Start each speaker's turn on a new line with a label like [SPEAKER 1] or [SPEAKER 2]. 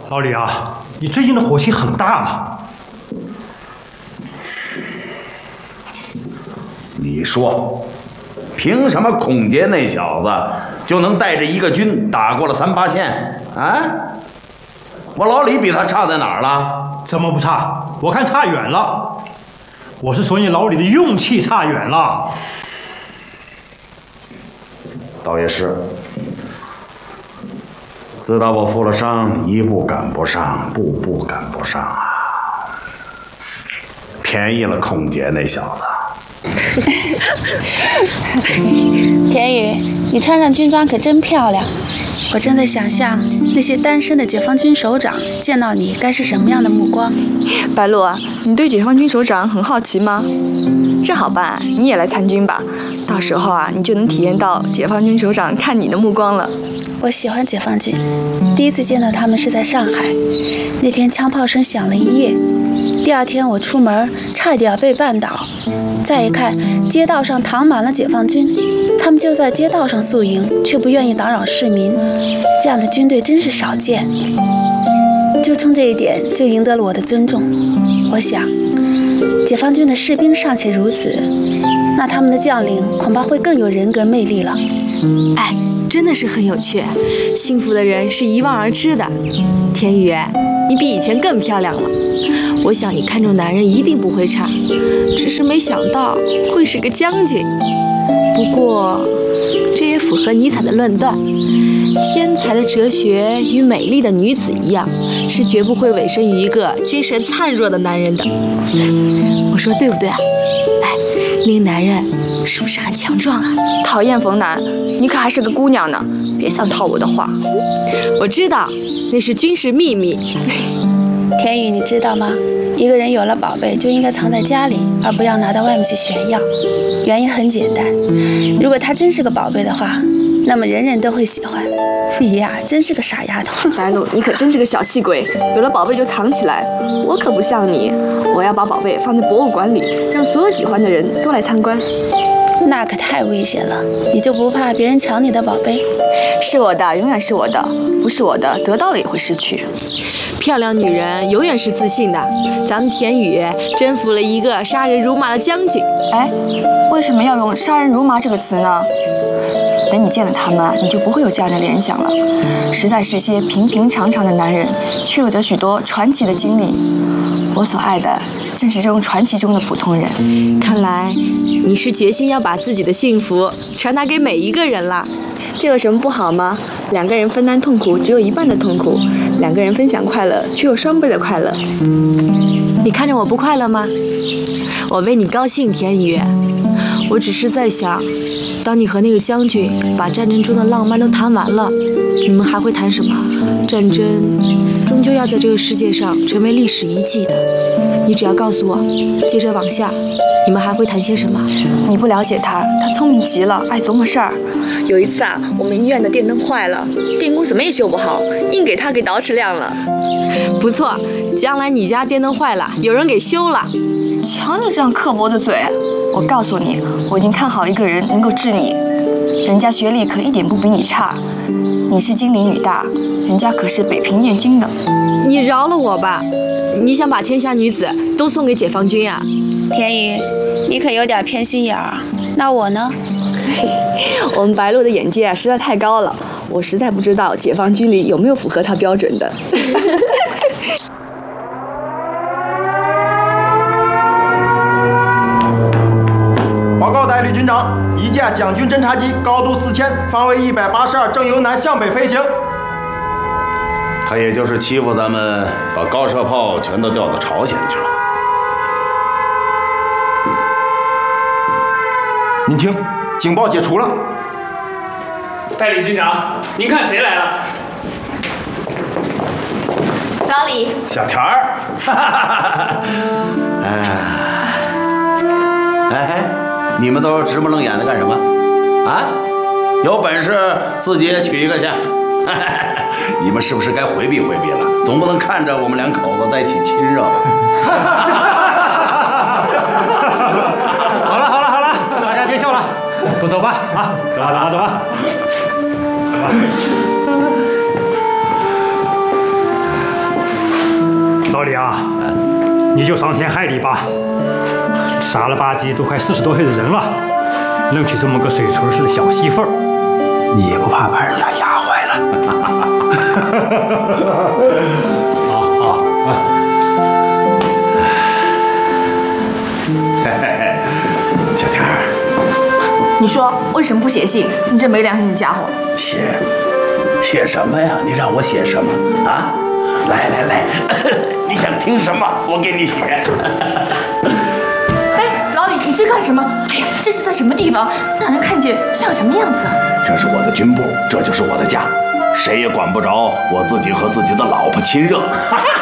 [SPEAKER 1] 老李啊，你最近的火气很大嘛？
[SPEAKER 2] 你说，凭什么孔杰那小子就能带着一个军打过了3、8线啊？我老李比他差在哪儿了？
[SPEAKER 1] 怎么不差？我看差远了。我是说你老李的勇气差远了。
[SPEAKER 2] 倒也是。自打我负了伤，一步赶不上，步步赶不上啊！便宜了孔杰那小子。
[SPEAKER 3] 田雨，你穿上军装可真漂亮。我正在想象那些单身的解放军首长见到你该是什么样的目光。
[SPEAKER 4] 白露啊，你对解放军首长很好奇吗？这好办，你也来参军吧。到时候啊，你就能体验到解放军首长看你的目光了。
[SPEAKER 3] 我喜欢解放军，第一次见到他们是在上海，那天枪炮声响了一夜。第二天我出门差一点被绊倒，再一看街道上躺满了解放军，他们就在街道上宿营，却不愿意打扰市民，这样的军队真是少见。就冲这一点就赢得了我的尊重。我想，解放军的士兵尚且如此，那他们的将领恐怕会更有人格魅力了。
[SPEAKER 5] 哎，真的是很有趣，幸福的人是一望而知的。田雨，你比以前更漂亮了。我想你看中男人一定不会差，只是没想到会是个将军。不过，这也符合尼采的论断：天才的哲学与美丽的女子一样，是绝不会委身于一个精神灿弱的男人的。我说对不对啊？哎，那个男人是不是很强壮啊？
[SPEAKER 4] 讨厌冯楠，你可还是个姑娘呢，别想套我的话。
[SPEAKER 5] 我知道，那是军事秘密。
[SPEAKER 3] 田雨，你知道吗？一个人有了宝贝就应该藏在家里，而不要拿到外面去炫耀。原因很简单，如果他真是个宝贝的话，那么人人都会喜欢。你呀，真是个傻丫头。
[SPEAKER 4] 白露，你可真是个小气鬼，有了宝贝就藏起来。我可不像你，我要把宝贝放在博物馆里，让所有喜欢的人都来参观。
[SPEAKER 3] 那可太危险了，你就不怕别人抢你的宝贝？
[SPEAKER 4] 是我的，永远是我的；不是我的，得到了也会失去。
[SPEAKER 5] 漂亮女人永远是自信的。咱们田雨征服了一个杀人如麻的将军。
[SPEAKER 4] 哎，为什么要用杀人如麻这个词呢？等你见了他们，你就不会有这样的联想了。实在是一些平平常常的男人，却有着许多传奇的经历。我所爱的正是这种传奇中的普通人。
[SPEAKER 5] 看来你是决心要把自己的幸福传达给每一个人了。
[SPEAKER 4] 这有什么不好吗？2个人分担痛苦，只有一半的痛苦；2个人分享快乐，却有双倍的快乐。
[SPEAKER 5] 你看着我不快乐吗？我为你高兴，田雨。我只是在想，当你和那个将军把战争中的浪漫都谈完了，你们还会谈什么？战争终究要在这个世界上成为历史遗迹的。你只要告诉我，接着往下，你们还会谈些什么？
[SPEAKER 4] 你不了解他，他聪明极了，爱琢磨事儿。有一次啊，我们医院的电灯坏了，电工怎么也修不好，硬给他给捯饬亮了。
[SPEAKER 5] 不错，将来你家电灯坏了，有人给修了。
[SPEAKER 4] 瞧你这样刻薄的嘴！我告诉你，我已经看好一个人能够治你，人家学历可一点不比你差。你是金陵女大，人家可是北平燕京的。
[SPEAKER 5] 你饶了我吧！你想把天下女子都送给解放军啊？
[SPEAKER 3] 田雨，你可有点偏心眼儿。那我呢？
[SPEAKER 4] 我们白露的眼界啊实在太高了，我实在不知道解放军里有没有符合他标准的。
[SPEAKER 6] 报告代理军长，一架蒋军侦察机高度4000，方位182，正由南向北飞行。
[SPEAKER 2] 他也就是欺负咱们，把高射炮全都调到朝鲜去了。
[SPEAKER 6] 您听，警报解除了。
[SPEAKER 7] 代理军长，您看谁来了？
[SPEAKER 4] 老李，
[SPEAKER 2] 小田儿，哎，你们都直目瞪眼的干什么？啊，有本事自己也娶一个去。你们是不是该回避回避了？总不能看着我们2口子在一起亲热吧？
[SPEAKER 1] 好了，大家别笑了，都走吧啊，走吧。走吧。 你就伤天害理吧。傻了吧唧都快40多岁的人了，弄起这么个水锤似的小媳妇儿，你也不怕把人家压坏了？
[SPEAKER 2] 小天儿，
[SPEAKER 4] 你说为什么不写信？你这没良心的家伙！
[SPEAKER 2] 写什么呀？你让我写什么啊？来，你想听什么？我给你写。
[SPEAKER 4] 哎，老李，你这干什么？哎呀，这是在什么地方？让人看见像什么样子啊？
[SPEAKER 2] 这是我的军部，这就是我的家，谁也管不着我自己和自己的老婆亲热。